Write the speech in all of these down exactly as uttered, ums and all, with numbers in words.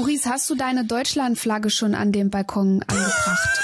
Maurice, hast du deine Deutschlandflagge schon an dem Balkon angebracht?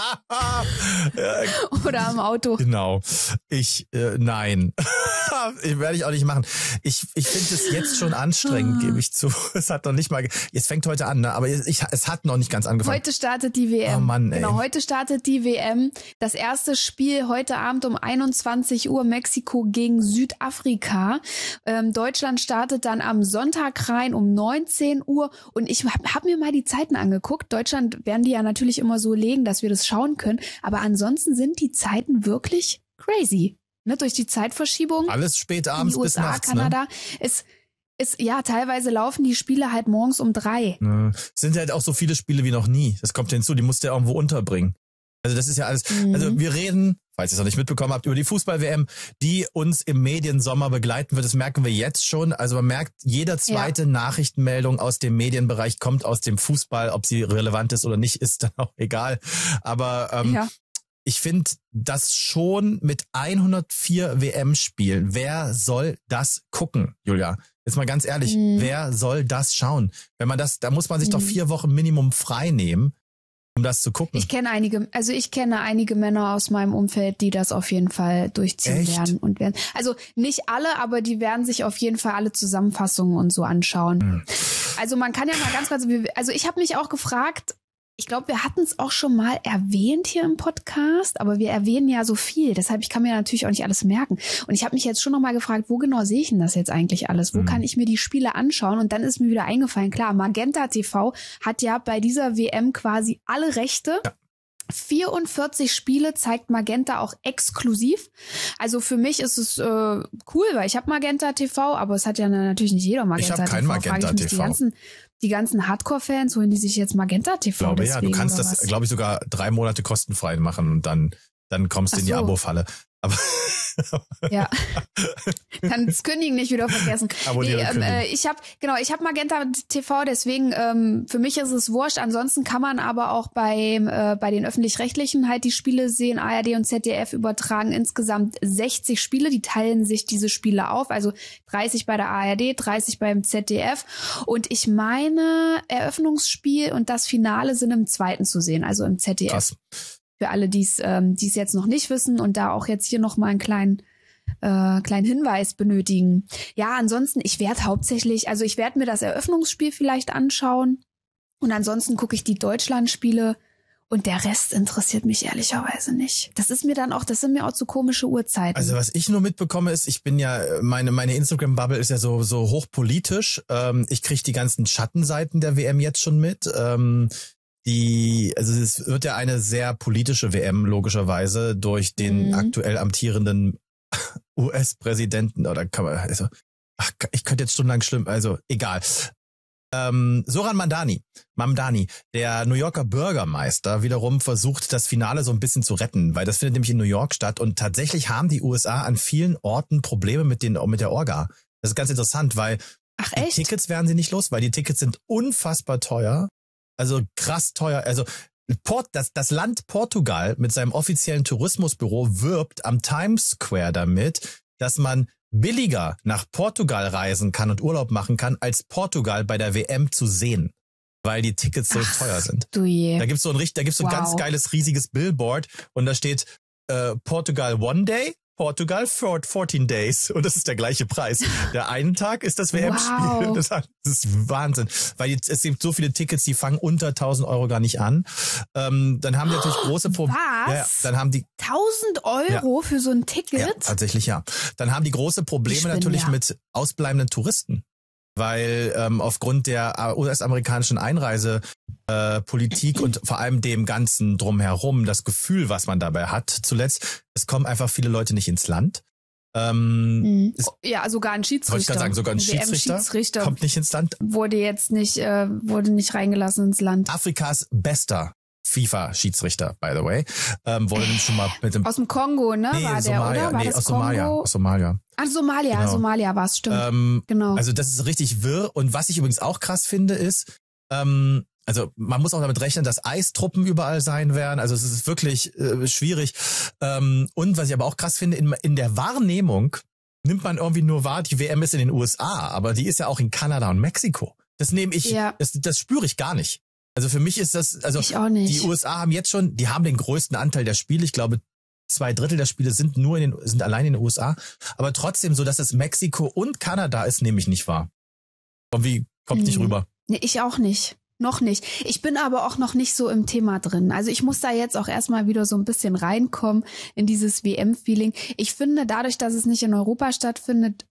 Oder am Auto? Genau. Ich, äh, nein. ich werde ich auch nicht machen. Ich, ich finde es jetzt schon anstrengend, gebe ich zu. Es hat noch nicht mal, es fängt heute an, ne? Aber ich, es hat noch nicht ganz angefangen. Heute startet die W M. Oh Mann, ey. Genau, heute startet die W M. Das erste Spiel heute Abend um einundzwanzig Uhr, Mexiko gegen Südafrika. Ähm, Deutschland startet dann am Sonntag rein um neunzehn Uhr. Und ich habe hab mir mal die Zeiten angeguckt. Deutschland werden die ja natürlich immer so legen, dass wir das schauen können. Aber ansonsten sind die Zeiten wirklich crazy. Ne, durch die Zeitverschiebung. Alles spät abends U S A, bis nachts, Kanada. Ne? Es ist, ja, teilweise laufen die Spiele halt morgens um drei. Ne. Es sind halt auch so viele Spiele wie noch nie. Das kommt hinzu, die musst du ja irgendwo unterbringen. Also das ist ja alles, mhm. also wir reden, falls ihr es noch nicht mitbekommen habt, über die Fußball-W M, die uns im Mediensommer begleiten wird. Das merken wir jetzt schon. Also man merkt, jeder zweite ja. Nachrichtenmeldung aus dem Medienbereich kommt aus dem Fußball. Ob sie relevant ist oder nicht, ist dann auch egal. Aber ähm, ja. ich finde das schon mit hundertvier W M-Spielen. Wer soll das gucken, Julia? Jetzt mal ganz ehrlich, mhm. wer soll das schauen? Wenn man das, da muss man sich mhm. doch vier Wochen Minimum frei nehmen, um das zu gucken. Ich kenne einige, also ich kenne einige Männer aus meinem Umfeld, die das auf jeden Fall durchziehen Echt? werden und werden. Also nicht alle, aber die werden sich auf jeden Fall alle Zusammenfassungen und so anschauen. Mhm. Also man kann ja mal ganz kurz, also ich habe mich auch gefragt, ich glaube, wir hatten es auch schon mal erwähnt hier im Podcast, aber wir erwähnen ja so viel. Deshalb, ich kann mir natürlich auch nicht alles merken. Und ich habe mich jetzt schon noch mal gefragt, wo genau sehe ich denn das jetzt eigentlich alles? Wo mhm. kann ich mir die Spiele anschauen? Und dann ist mir wieder eingefallen, klar, Magenta T V hat ja bei dieser W M quasi alle Rechte. Ja. vierundvierzig Spiele zeigt Magenta auch exklusiv. Also für mich ist es äh, cool, weil ich habe Magenta T V, aber es hat ja natürlich nicht jeder Magenta T V. Ich habe kein Magenta T V. Die ganzen, die ganzen Hardcore-Fans, holen die sich jetzt Magenta T V? Ich glaube ja, du kannst das, glaube ich, sogar drei Monate kostenfrei machen und dann, dann kommst du in die so. Abo-Falle. Aber ja, dann das Kündigen nicht wieder vergessen. Nee, ähm, äh, ich habe genau, ich habe Magenta T V, deswegen ähm, für mich ist es wurscht. Ansonsten kann man aber auch bei äh, bei den öffentlich-rechtlichen halt die Spiele sehen. A R D und Z D F übertragen insgesamt sechzig Spiele. Die teilen sich diese Spiele auf, also dreißig bei der A R D, dreißig beim Z D F. Und ich meine, Eröffnungsspiel und das Finale sind im zweiten zu sehen, also im Z D F. Krass. Für alle, die es ähm, die es jetzt noch nicht wissen und da auch jetzt hier noch mal einen kleinen äh, kleinen Hinweis benötigen. Ja, ansonsten, ich werde hauptsächlich, also ich werde mir das Eröffnungsspiel vielleicht anschauen und ansonsten gucke ich die Deutschlandspiele und der Rest interessiert mich ehrlicherweise nicht. Das ist mir dann auch, das sind mir auch zu komische Uhrzeiten. Also was ich nur mitbekomme ist, ich bin ja, meine meine Instagram-Bubble ist ja so so hochpolitisch. Ähm, ich kriege die ganzen Schattenseiten der W M jetzt schon mit. Ähm, Die, also es wird ja eine sehr politische W M logischerweise durch den mhm. aktuell amtierenden U S-Präsidenten oder kann man, also, ach, ich könnte jetzt stundenlang schlimm, also egal. Ähm, Zoran Mamdani, Mamdani, der New Yorker Bürgermeister, wiederum versucht, das Finale so ein bisschen zu retten, weil das findet nämlich in New York statt und tatsächlich haben die U S A an vielen Orten Probleme mit den, mit der Orga. Das ist ganz interessant, weil ach, die echt? Tickets werden sie nicht los, weil die Tickets sind unfassbar teuer. Also krass teuer. Also Port, das, das Land Portugal mit seinem offiziellen Tourismusbüro wirbt am Times Square damit, dass man billiger nach Portugal reisen kann und Urlaub machen kann, als Portugal bei der W M zu sehen, weil die Tickets so Ach, teuer sind. Du je. Da gibt's so ein, da gibt's so ein wow. ganz geiles, riesiges Billboard und da steht äh, Portugal One Day, Portugal for fourteen days. Und das ist der gleiche Preis. Der einen Tag ist das W M-Spiel. Wow. Das, das ist Wahnsinn. Weil jetzt, es gibt so viele Tickets, die fangen unter tausend Euro gar nicht an. Ähm, dann haben die natürlich große Probleme. Was? Ja, dann haben die tausend Euro ja. für so ein Ticket? Ja, tatsächlich ja. Dann haben die große Probleme bin, natürlich ja. mit ausbleibenden Touristen. Weil ähm, aufgrund der U S-amerikanischen Einreisepolitik äh, und vor allem dem Ganzen drumherum, das Gefühl, was man dabei hat, zuletzt, es kommen einfach viele Leute nicht ins Land. Ähm, mhm. ist, ja, sogar ein Schiedsrichter. Wollte ich gerade sagen, sogar ein Schiedsrichter, Schiedsrichter kommt nicht ins Land. Wurde jetzt nicht, äh, wurde nicht reingelassen ins Land. Afrikas bester FIFA-Schiedsrichter, by the way. Ähm, wurde nämlich schon mal mit dem aus dem Kongo, ne? Nee, war Somalia, der, oder? War nee, das aus Kongo? Somalia. Aus Somalia. Ah, Somalia, genau. Somalia war es, stimmt. Ähm, genau. Also das ist richtig wirr. Und was ich übrigens auch krass finde, ist, ähm, also man muss auch damit rechnen, dass Eistruppen überall sein werden. Also es ist wirklich äh, schwierig. Ähm, und was ich aber auch krass finde, in, in der Wahrnehmung nimmt man irgendwie nur wahr, die W M ist in den U S A, aber die ist ja auch in Kanada und Mexiko. Das nehme ich, ja. das, das spüre ich gar nicht. Also für mich ist das, also ich auch nicht. Die U S A haben jetzt schon, die haben den größten Anteil der Spiele. Ich glaube, zwei Drittel der Spiele sind nur in den, sind allein in den U S A. Aber trotzdem, so dass es Mexiko und Kanada ist, nehme ich nicht wahr. Und wie kommt hm. nicht rüber? Nee, ich auch nicht. Noch nicht. Ich bin aber auch noch nicht so im Thema drin. Also ich muss da jetzt auch erstmal wieder so ein bisschen reinkommen in dieses W M-Feeling. Ich finde, dadurch, dass es nicht in Europa stattfindet,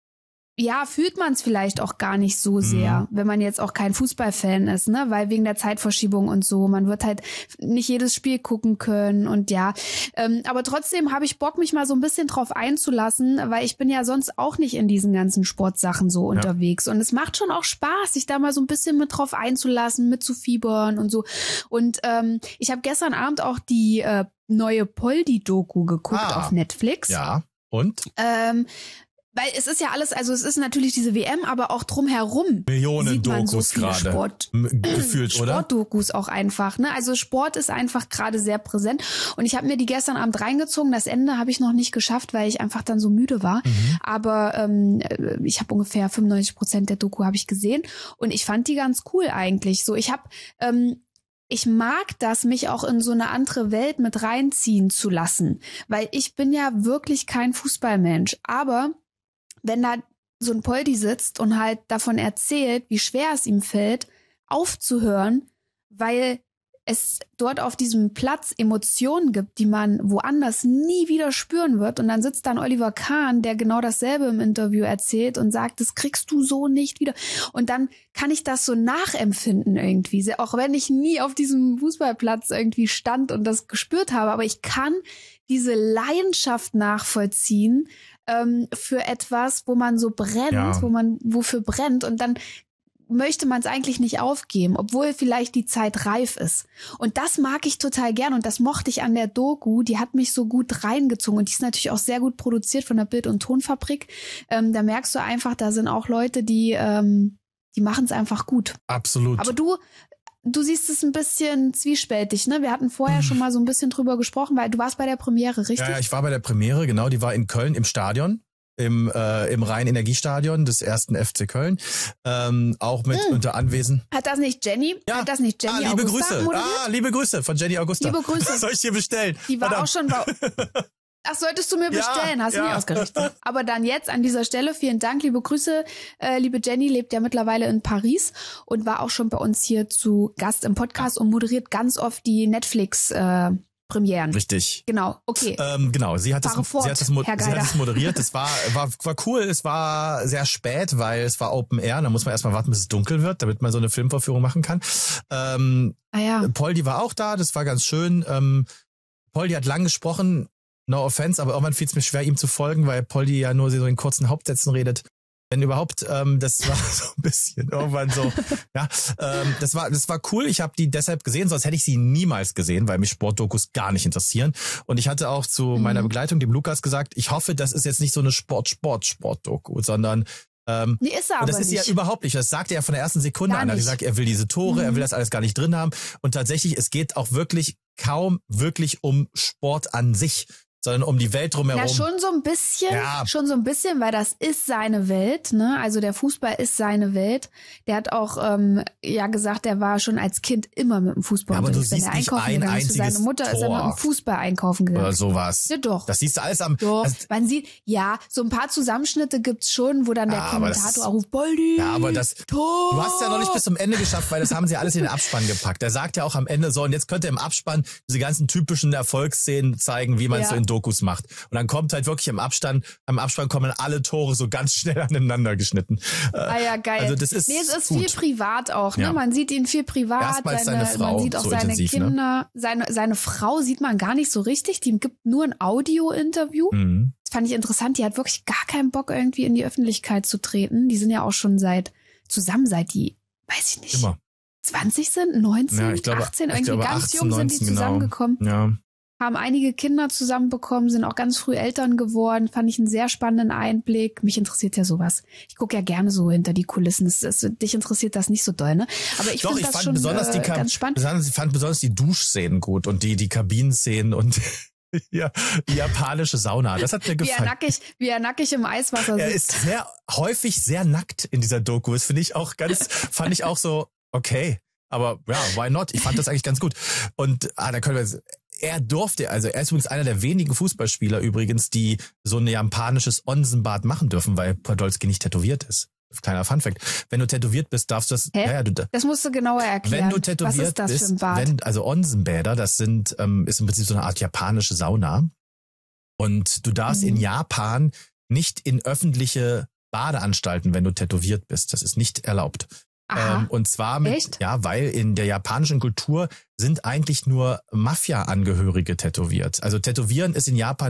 ja, fühlt man es vielleicht auch gar nicht so sehr, mhm. wenn man jetzt auch kein Fußballfan ist, ne, weil wegen der Zeitverschiebung und so, man wird halt nicht jedes Spiel gucken können und ja, ähm, aber trotzdem habe ich Bock, mich mal so ein bisschen drauf einzulassen, weil ich bin ja sonst auch nicht in diesen ganzen Sportsachen so ja. unterwegs und es macht schon auch Spaß, sich da mal so ein bisschen mit drauf einzulassen, mitzufiebern und so und ähm, ich habe gestern Abend auch die äh, neue Poldi-Doku geguckt ah. auf Netflix. Ja, und? Ähm, Weil es ist ja alles, also es ist natürlich diese W M, aber auch drumherum Millionen sieht man Dokus so viele gerade Sport, gefühlt, oder? Sportdokus auch einfach, ne? Also Sport ist einfach gerade sehr präsent und ich habe mir die gestern Abend reingezogen. Das Ende habe ich noch nicht geschafft, weil ich einfach dann so müde war. Mhm. Aber ähm, ich habe ungefähr fünfundneunzig Prozent der Doku habe ich gesehen und ich fand die ganz cool eigentlich. So, ich habe ähm, Ich mag das, mich auch in so eine andere Welt mit reinziehen zu lassen, weil ich bin ja wirklich kein Fußballmensch, aber wenn da so ein Poldi sitzt und halt davon erzählt, wie schwer es ihm fällt, aufzuhören, weil es dort auf diesem Platz Emotionen gibt, die man woanders nie wieder spüren wird. Und dann sitzt dann Oliver Kahn, der genau dasselbe im Interview erzählt und sagt, das kriegst du so nicht wieder. Und dann kann ich das so nachempfinden irgendwie, auch wenn ich nie auf diesem Fußballplatz irgendwie stand und das gespürt habe. Aber ich kann diese Leidenschaft nachvollziehen, ähm, für etwas, wo man so brennt, ja. wo man wofür brennt und dann möchte man es eigentlich nicht aufgeben, obwohl vielleicht die Zeit reif ist. Und das mag ich total gern und das mochte ich an der Doku, die hat mich so gut reingezogen und die ist natürlich auch sehr gut produziert von der Bild- und Tonfabrik. Ähm, da merkst du einfach, da sind auch Leute, die, ähm, die machen es einfach gut. Absolut. Aber du Du siehst es ein bisschen zwiespältig, ne? Wir hatten vorher schon mal so ein bisschen drüber gesprochen, weil du warst bei der Premiere, richtig? Ja, ja, ich war bei der Premiere, genau. Die war in Köln im Stadion, im äh, im Rhein-Energiestadion des ersten F C Köln, ähm, auch mit hm. unter Anwesen. Hat das nicht Jenny? Ja. Hat das nicht Jenny ah, liebe Augusta Grüße. moderiert? Ah, liebe Grüße von Jenny Augusta. Liebe Grüße. Soll ich dir bestellen? Die war Verdammt. auch schon bei... Ach, solltest du mir bestellen, ja, hast du ja. nie ausgerichtet. Aber dann jetzt an dieser Stelle, vielen Dank, liebe Grüße. Äh, liebe Jenny lebt ja mittlerweile in Paris und war auch schon bei uns hier zu Gast im Podcast und moderiert ganz oft die Netflix äh, Premieren. Richtig. Genau, okay. Ähm, genau, sie hat, das, fort, sie, hat das, sie hat das moderiert. Das war, war, war cool. Es war sehr spät, weil es war Open Air. Da muss man erstmal warten, bis es dunkel wird, damit man so eine Filmvorführung machen kann. Ähm, ah ja. Poldi war auch da, das war ganz schön. Ähm, Poldi hat lang gesprochen, no offense, aber irgendwann fiel es mir schwer, ihm zu folgen, weil Poldi ja nur so in kurzen Hauptsätzen redet. Wenn überhaupt, ähm, das war so ein bisschen irgendwann so, ja, ähm, das war das war cool. Ich habe die deshalb gesehen, sonst hätte ich sie niemals gesehen, weil mich Sportdokus gar nicht interessieren. Und ich hatte auch zu mhm. meiner Begleitung, dem Lukas, gesagt, ich hoffe, das ist jetzt nicht so eine Sport-Sport-Sport-Doku, sondern Ähm, nee, ist er und das aber ist nicht. ja überhaupt nicht. Das sagt er ja von der ersten Sekunde Gar an. Er hat nicht. gesagt, er will diese Tore, mhm. er will das alles gar nicht drin haben. Und tatsächlich, es geht auch wirklich kaum wirklich um Sport an sich, sondern um die Welt drumherum. Ja, schon so ein bisschen, ja. schon so ein bisschen, weil das ist seine Welt, ne? Also der Fußball ist seine Welt. Der hat auch ähm, ja gesagt, er war schon als Kind immer mit dem Fußball ja, aber unterwegs. du siehst Wenn er nicht einkaufen ein gegangen ist für einziges seine Mutter, Tor. ist er mit dem Fußball einkaufen gegangen. Oder sowas. Ja, doch. Das siehst du alles am... Doch, das, man sieht, ja, so ein paar Zusammenschnitte gibt's schon, wo dann der ja, Kommentator ruft, Boldi, Ja, aber das... Tor. Du hast es ja noch nicht bis zum Ende geschafft, weil das haben sie alles in den Abspann gepackt. Der sagt ja auch am Ende so, und jetzt könnt ihr im Abspann diese ganzen typischen Erfolgsszenen zeigen, wie man es ja. so in Dokus macht. Und dann kommt halt wirklich im Abstand, am Abspann kommen alle Tore so ganz schnell aneinander geschnitten. Ah ja, geil. Also das ist nee, es ist gut. viel privat auch, ne? Ja. Man sieht ihn viel privat. Erstmals seine, seine Frau man sieht auch so seine intensiv, Kinder. Ne? Seine, seine Frau sieht man gar nicht so richtig. Die gibt nur ein Audio-Interview. Mhm. Das fand ich interessant. Die hat wirklich gar keinen Bock, irgendwie in die Öffentlichkeit zu treten. Die sind ja auch schon seit, zusammen seit die, weiß ich nicht, Immer. zwanzig sind, neunzehn, Ja, ich glaube, achtzehn, ich irgendwie glaube ganz achtzehn, jung sind neunzehn, die zusammengekommen. Genau. Ja. Haben einige Kinder zusammenbekommen, sind auch ganz früh Eltern geworden. Fand ich einen sehr spannenden Einblick. Mich interessiert ja sowas. Ich gucke ja gerne so hinter die Kulissen. Das ist, dich interessiert das nicht so doll, ne? Aber ich finde das fand schon besonders äh, die Ka- ganz spannend. Ich fand besonders die Duschszenen gut und die die Kabinenszenen und Ja, die japanische Sauna. Das hat mir gefallen. Wie er nackig, wie er nackig im Eiswasser sitzt. Er ist sehr häufig sehr nackt in dieser Doku. Das finde ich auch ganz, fand ich auch so, okay. Aber ja, why not? Ich fand das eigentlich ganz gut. Und ah, da können wir er durfte, also er ist übrigens einer der wenigen Fußballspieler übrigens, die so ein japanisches Onsenbad machen dürfen, weil Podolski nicht tätowiert ist. Kleiner Funfact. Wenn du tätowiert bist, darfst du das. Hä? Ja, ja, du, das musst du genauer erklären. Wenn du tätowiert Was ist das bist, für ein Bad? Wenn, also Onsenbäder, das sind ähm, ist im Prinzip so eine Art japanische Sauna. Und du darfst mhm. in Japan nicht in öffentliche Badeanstalten, wenn du tätowiert bist. Das ist nicht erlaubt. Ähm, und zwar mit, Echt? ja, weil in der japanischen Kultur sind eigentlich nur Mafia-Angehörige tätowiert. Also Tätowieren ist in Japan